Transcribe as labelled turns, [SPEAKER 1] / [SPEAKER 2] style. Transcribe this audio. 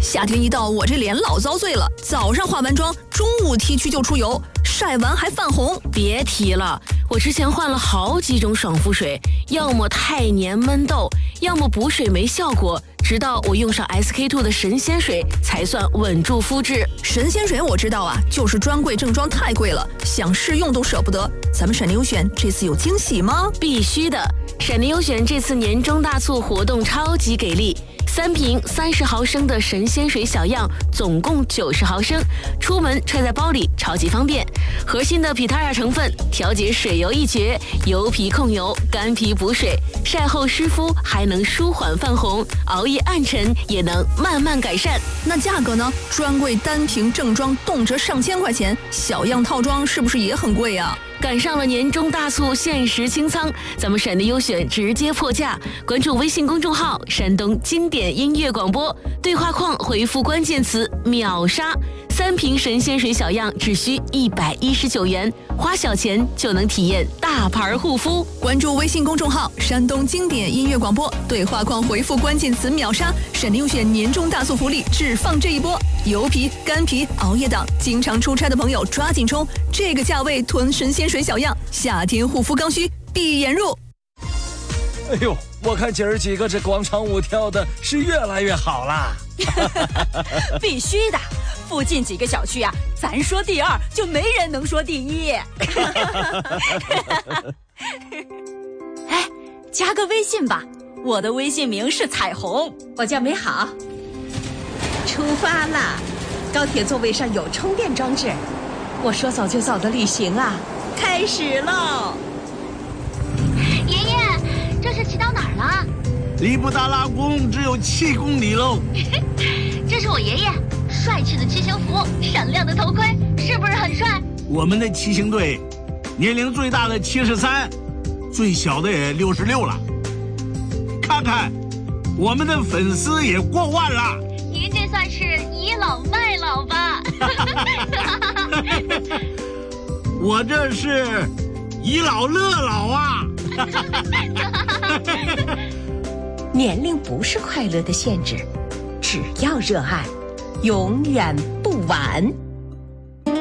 [SPEAKER 1] 夏天一到，我这脸老遭罪了。早上化完妆，中午T区就出油，晒完还泛红。
[SPEAKER 2] 别提了，我之前换了好几种爽肤水，要么太黏闷痘，要么补水没效果。直到我用上 SK-II 的神仙水，才算稳住肤质。
[SPEAKER 1] 神仙水我知道啊，就是专柜正装太贵了，想试用都舍不得。咱们闪电优选这次有惊喜吗？
[SPEAKER 2] 必须的，闪电优选这次年终大促活动超级给力。3瓶30毫升的神仙水小样，总共90毫升，出门揣在包里超级方便。核心的皮塔尔成分调节水油一绝，油皮控油，干皮补水，晒后湿敷还能舒缓泛红，熬夜暗沉也能慢慢改善。
[SPEAKER 1] 那价格呢？专柜单瓶正装动辄上千块钱，小样套装是不是也很贵啊？
[SPEAKER 2] 赶上了年终大促，限时清仓，咱们闪电优选直接破价。关注微信公众号“山东经典音乐广播”，对话框回复关键词“秒杀”，3瓶神仙水小样只需119元，花小钱就能体验大牌护肤。
[SPEAKER 1] 关注微信公众号“山东经典音乐广播”，对话框回复关键词“秒杀”，闪电优选年终大促福利只放这一波。油皮、干皮、熬夜党，经常出差的朋友抓紧冲！这个价位囤神仙水小样，夏天护肤刚需闭眼入。
[SPEAKER 3] 哎呦，我看姐儿几个这广场舞跳的是越来越好啦！
[SPEAKER 4] 必须的，附近几个小区啊，咱说第二就没人能说第一。哎，加个微信吧，我的微信名是彩虹，
[SPEAKER 5] 我叫美好。出发啦！高铁座位上有充电装置，我说走就走的旅行啊，开始喽！
[SPEAKER 6] 爷爷，这是骑到哪儿了？
[SPEAKER 7] 离布达拉宫只有7公里喽。
[SPEAKER 6] 这是我爷爷，帅气的骑行服，闪亮的头盔，是不是很帅？
[SPEAKER 7] 我们的骑行队，年龄最大的73，最小的也66了。看看，我们的粉丝也过万了。
[SPEAKER 6] 您这算是倚老卖老吧？
[SPEAKER 7] 我这是倚老乐老啊！
[SPEAKER 5] 年龄不是快乐的限制，只要热爱，永远不晚。